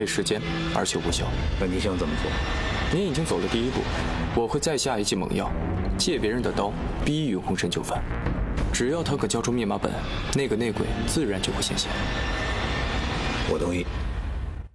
费时间，而且无效。 那你想怎么做？ 您已经走了第一步，我会再下一剂猛药，借别人的刀逼云鸿燊就范。只要他肯交出密码本，那个内鬼自然就会现形。 我同意。